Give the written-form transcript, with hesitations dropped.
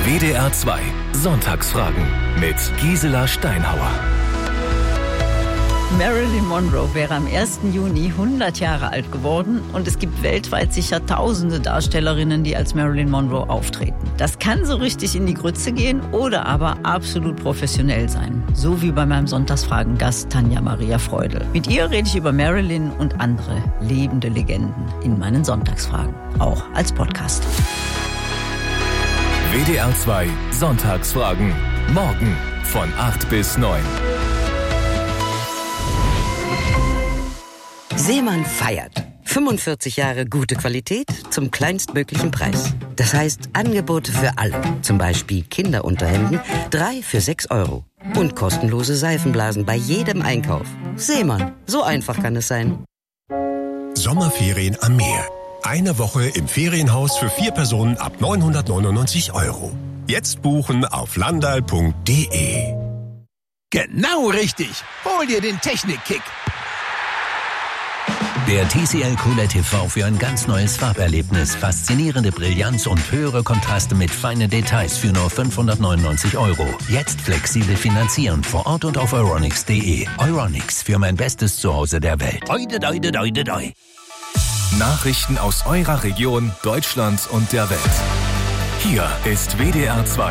WDR 2 Sonntagsfragen mit Gisela Steinhauer. Marilyn Monroe wäre am 1. Juni 100 Jahre alt geworden und es gibt weltweit sicher tausende Darstellerinnen, die als Marilyn Monroe auftreten. Das kann so richtig in die Grütze gehen oder aber absolut professionell sein. So wie bei meinem Sonntagsfragen-Gast Tanja Maria Freudel. Mit ihr rede ich über Marilyn und andere lebende Legenden in meinen Sonntagsfragen. Auch als Podcast. WDR 2 Sonntagsfragen. Morgen von 8 bis 9. Seemann feiert. 45 Jahre gute Qualität zum kleinstmöglichen Preis. Das heißt Angebote für alle. Zum Beispiel Kinderunterhemden, 3 für 6 Euro. Und kostenlose Seifenblasen bei jedem Einkauf. Seemann, so einfach kann es sein. Sommerferien am Meer. Eine Woche im Ferienhaus für 4 Personen ab 999 Euro. Jetzt buchen auf landal.de. Genau richtig. Hol dir den Technik-Kick. Der TCL QLED TV für ein ganz neues Farberlebnis. Faszinierende Brillanz und höhere Kontraste mit feinen Details für nur 599 Euro. Jetzt flexibel finanzieren vor Ort und auf euronics.de. Euronics, für mein bestes Zuhause der Welt. Oide, doide, doide, doi. Nachrichten aus eurer Region, Deutschland und der Welt. Hier ist WDR 2